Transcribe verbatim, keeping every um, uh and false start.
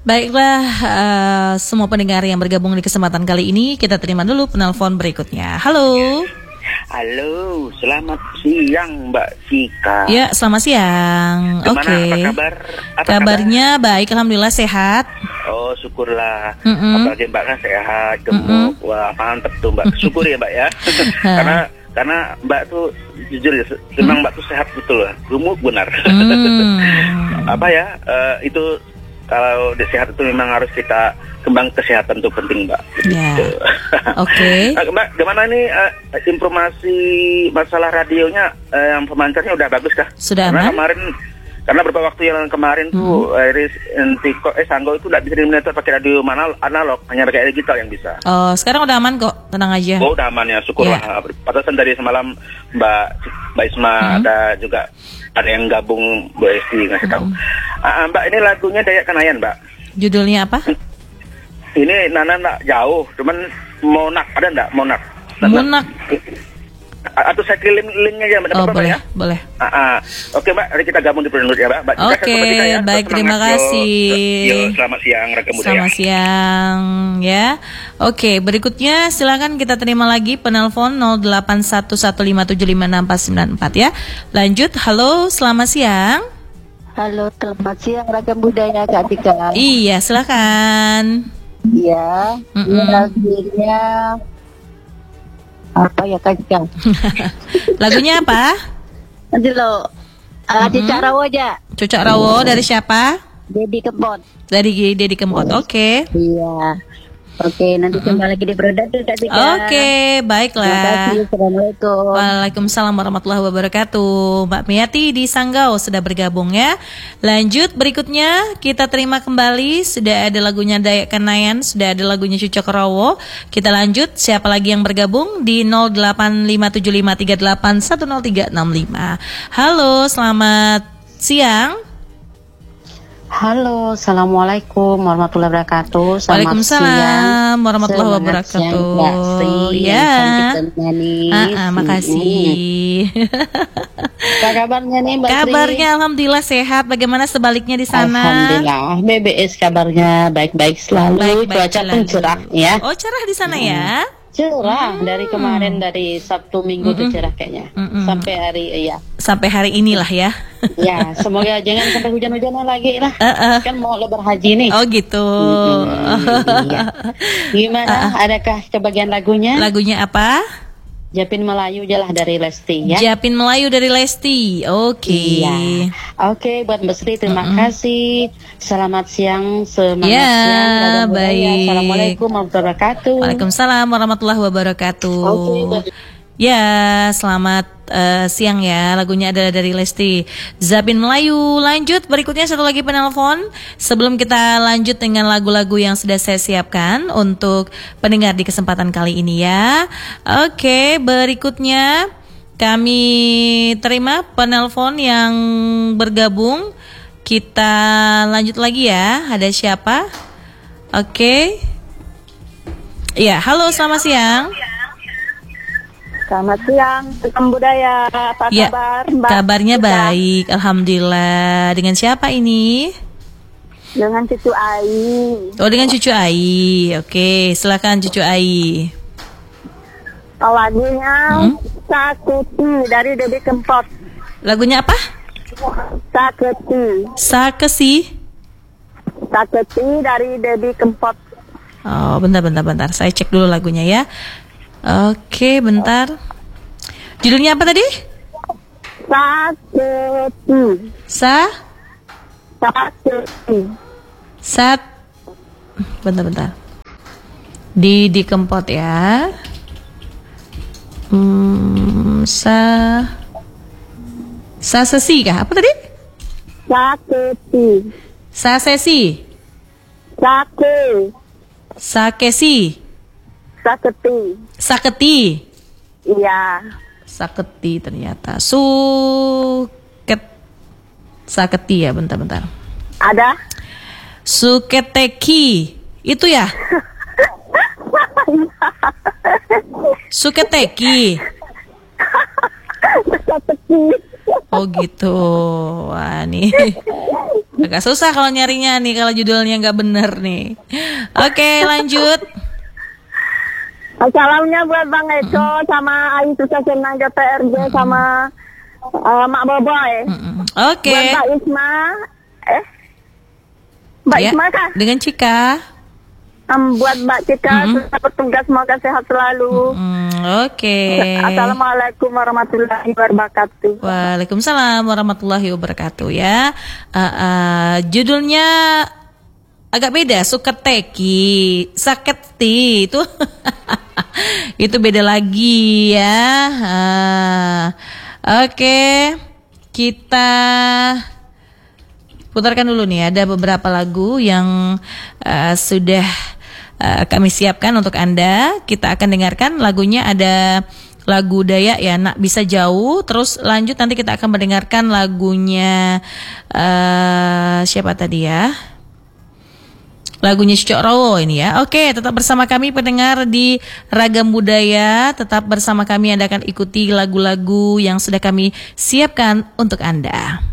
Baiklah, uh, semua pendengar yang bergabung di kesempatan kali ini, kita terima dulu penelpon berikutnya. Halo. Halo, selamat siang Mbak Cika. Ya, selamat siang. Gimana, Oke. apa kabar? Apa Kabarnya kabar? Baik, alhamdulillah sehat. Oh, syukurlah. Mm-mm. Apalagi Mbak kan sehat, gemuk. Mm-mm. Wah, mantep tuh Mbak. Syukur ya Mbak ya. karena karena Mbak tuh jujur ya, memang Mbak tuh sehat betul lah. Gemuk benar. Mm. Apa ya? Uh, itu kalau di sehat itu memang harus kita kembang kesehatan itu penting Mbak. Ya. Gitu. Oke. Okay. Mbak, gimana nih uh, informasi masalah radionya uh, yang pemancarnya udah bagus kah? Sudah karena aman? Kemarin, karena beberapa waktu yang kemarin tuh hmm. Iris Entiko, eh Sanggo itu tidak bisa dimonitor pakai radio mana analog, hanya pakai digital yang bisa. Oh, sekarang udah aman kok, tenang aja. Oh, udah aman ya, syukurlah. Yeah. Patasan dari semalam Mbak Mbak Isma hmm. ada juga ada yang gabung Bu Esti ngasih tahu. Hmm. Uh, Mbak, ini lagunya Dayak Kenayan Mbak. Judulnya apa? Ini Nana nggak jauh, cuman Monak ada nggak Monak? Monak. Atau saya kirim linknya aja Mbak. Oh, apa, boleh, ya? boleh. Uh, uh. Oke Mbak, mari kita gabung di penulis ya Mbak. Mbak Oke, okay, ya. Baik, terima kasih. Yo, yo, selamat siang Ragam Budaya. Selamat siang ya. Oke, berikutnya silakan kita terima lagi penelpon nol delapan satu satu lima tujuh lima enam empat sembilan empat ya. Lanjut, halo, selamat siang. Halo, selamat siang Ragam Budaya Kak Tika. Iya, silakan. Iya, lagunya apa ya Kak Tika? Lagunya apa? Nanti lo, uh, Cicak Rawo aja. Cicak Rawo dari siapa? Dedi Kempot. Dari Dedi Kempot, oke. Okay. Iya. Oke, nanti kembali lagi di produk Kak Tika. Oke, baiklah. Terima kasih. Assalamualaikum. Waalaikumsalam warahmatullahi wabarakatuh. Mbak Miati di Sanggau sudah bergabung ya. Lanjut berikutnya kita terima kembali. Sudah ada lagunya Dayak Kenayan, sudah ada lagunya Cicak Rawo. Kita lanjut, siapa lagi yang bergabung di nol delapan lima tujuh lima tiga delapan satu nol tiga enam lima. Halo, selamat siang. Halo, assalamualaikum warahmatullahi wabarakatuh. Selamat Waalaikumsalam siang. warahmatullahi wabarakatuh. Ya, ah, makasih. Apa kabarnya nih Mbak Tri? Kabarnya alhamdulillah sehat. Bagaimana sebaliknya di sana? Alhamdulillah, B B S kabarnya baik-baik selalu. Baik-baik Cuaca pun cerah ya. Oh, cerah di sana hmm. ya? Cerah hmm. dari kemarin, dari Sabtu Minggu mm-mm. tuh cerah kayaknya mm-mm. sampai hari iya sampai hari inilah ya. Ya, semoga jangan sampai hujan-hujanan lagi lah. Uh-uh. Kan mau lebar haji nih. Oh gitu. Mm-hmm. Iya. Gimana? Uh-uh. Adakah kebagian lagunya? Lagunya apa? Japin Melayu jalah dari Lesti ya. Japin Melayu dari Lesti. Oke. Okay. Iya. Oke, okay, buat Mbak Sri terima mm-hmm. kasih. Selamat siang, semangat ya, siang. Baik. Assalamualaikum warahmatullahi wabarakatuh. Waalaikumsalam warahmatullahi wabarakatuh. Oke. Okay, ya, selamat uh, siang ya. Lagunya adalah dari Lesti, Japin Melayu. Lanjut, berikutnya satu lagi penelpon. Sebelum kita lanjut dengan lagu-lagu yang sudah saya siapkan untuk pendengar di kesempatan kali ini ya. Oke, berikutnya kami terima penelpon yang bergabung. Kita lanjut lagi ya. Ada siapa? Oke. Ya, halo, selamat siang. Selamat siang, Ragam Budaya. Apa ya, kabar, Mbak? Kabarnya Cika? Baik, alhamdulillah. Dengan siapa ini? Dengan cucu Ai. Oh, dengan cucu Ai. Oke, silakan cucu Ai. Lagunya hmm? Saketi dari Dedi Kempot. Lagunya apa? Saketi. Sakesi. Saketi dari Dedi Kempot. Oh, bentar, bentar, bentar. Saya cek dulu lagunya ya. Oke, bentar. Judulnya apa tadi? Saketi. Sa? Saketi. Sat. Bentar, bentar. Di di Kempot ya. Hmm, sa. Sasesi kah? Apa tadi? Saketi. Sasesi. Sake. Sakesi. Saketi. Saketi. Iya. Saketi ternyata. Suket. Saketi ya, bentar-bentar. Ada? Suketeki. Itu ya? Suketeki. Saketi. Oh gitu. Wah nih agak susah kalau nyarinya nih kalau judulnya nggak bener nih. Oke lanjut. Salamnya buat Bang Eko mm-hmm. sama Ayu Susah Senang G P R J mm-hmm. sama uh, Mak Boboy. Mm-hmm. Oke. Okay. Buat Mbak Isma, eh, Mbak ya, Isma kah? Dengan Cika. Um, buat Mbak Cika, mm-hmm. bertugas semoga sehat selalu. Mm-hmm. Oke. Okay. Assalamualaikum warahmatullahi wabarakatuh. Waalaikumsalam warahmatullahi wabarakatuh ya. Uh, uh, judulnya agak beda, Suketeki, Saketi itu itu beda lagi ya. Uh, Oke, okay. Kita putarkan dulu nih. Ada beberapa lagu yang uh, sudah uh, kami siapkan untuk Anda. Kita akan dengarkan lagunya. Ada lagu Dayak ya, Nak Bisa Jauh. Terus lanjut nanti kita akan mendengarkan lagunya uh, siapa tadi ya? Lagunya Cicok Rowo ini ya. Oke, tetap bersama kami pendengar di Ragam Budaya. Tetap bersama kami, Anda akan ikuti lagu-lagu yang sudah kami siapkan untuk Anda.